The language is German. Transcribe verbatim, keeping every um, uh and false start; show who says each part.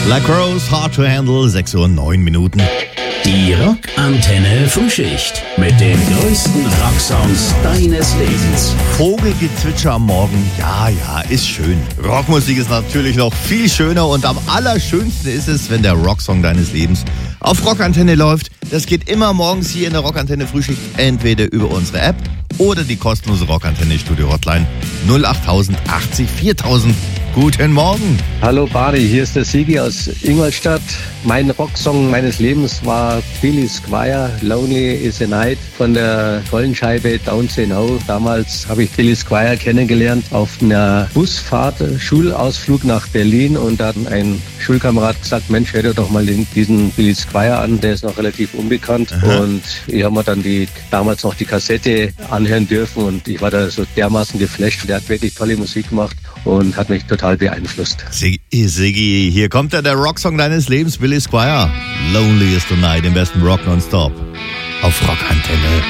Speaker 1: Black Rose, Hard to Handle, sechs Uhr neun Minuten.
Speaker 2: Die Rockantenne Frühschicht mit den größten Rocksongs deines Lebens.
Speaker 1: Vogelgezwitscher am Morgen, ja, ja, ist schön. Rockmusik ist natürlich noch viel schöner und am allerschönsten ist es, wenn der Rocksong deines Lebens auf Rockantenne läuft. Das geht immer morgens hier in der Rockantenne Frühschicht, entweder über unsere App oder die kostenlose Rockantenne Studio Hotline null acht tausend achtzig viertausend. Guten Morgen.
Speaker 3: Hallo Barry, hier ist der Sigi aus Ingolstadt. Mein Rocksong meines Lebens war Billy Squier, Lonely is a Night von der tollen Scheibe Don't Say No. Damals habe ich Billy Squier kennengelernt auf einer Busfahrt, Schulausflug nach Berlin, und da hat ein Schulkamerad gesagt, Mensch, hör dir doch mal den, diesen Billy Squier an, der ist noch relativ unbekannt. Aha. Und ich habe mir dann die damals noch die Kassette anhören dürfen und ich war da so dermaßen geflasht. Der hat wirklich tolle Musik gemacht und hat mich total beeinflusst.
Speaker 1: Siggi, hier kommt er, der Rocksong deines Lebens, Billy Squier. Lonely is the Night, im besten Rock nonstop. Auf Rockantenne.